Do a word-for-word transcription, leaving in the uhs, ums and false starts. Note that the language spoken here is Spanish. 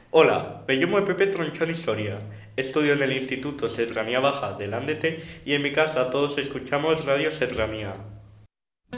Hola, me llamo Pepe Tronchón Historia. Estudio en el Instituto Serranía Baja de Lándete y en mi casa todos escuchamos Radio Serranía.